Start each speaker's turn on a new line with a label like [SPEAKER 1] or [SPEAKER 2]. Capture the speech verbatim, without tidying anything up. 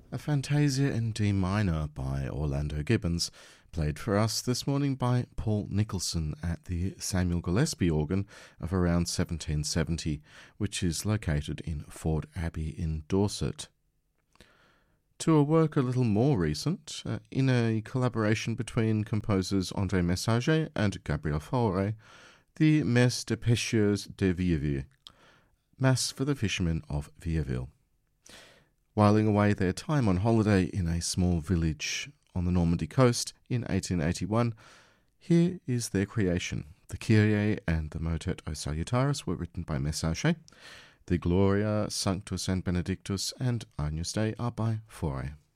[SPEAKER 1] A Fantasia in D minor by Orlando Gibbons, played for us this morning by Paul Nicholson at the Samuel Gillespie organ of around seventeen seventy, which is located in Ford Abbey in Dorset. To a work a little more recent, uh, in a collaboration between composers André Messager and Gabriel Fauré, the Messe des Pêcheurs de Vieilleville, Mass for the Fishermen of Vieilleville. Whiling away their time on holiday in a small village on the Normandy coast in eighteen eighty-one, here is their creation. The Kyrie and the Motet O Salutaris were written by Messager. The Gloria, Sanctus and Benedictus and Agnus Dei are by Fauré.